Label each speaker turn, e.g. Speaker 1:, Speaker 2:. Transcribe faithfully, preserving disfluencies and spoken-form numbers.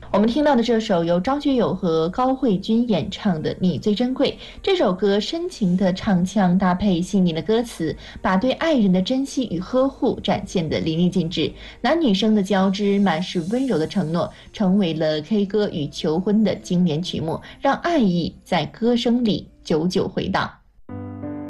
Speaker 1: 我们听到的这首由张学友和高慧君演唱的《你最珍贵》，这首歌深情的唱腔搭配细腻的歌词，把对爱人的珍惜与呵护展现得淋漓尽致。男女生的交织，满是温柔的承诺，成为了 K 歌与求婚的经典曲目，让爱意在歌声里久久回荡。